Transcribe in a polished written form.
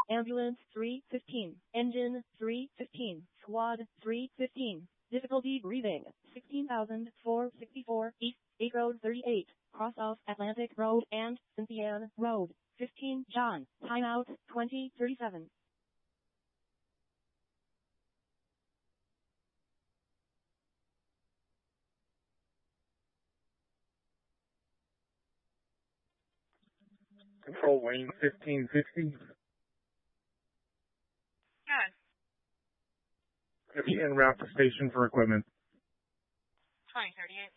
Ambulance 315. Engine 315. Squad 315. Difficulty breathing 16,464 East 8 Road 38. Cross off Atlantic Road and Cynthiana Road. 15 John. Timeout 2037. Control Wayne 1560. Good. Gonna be en route to station for equipment. 2038.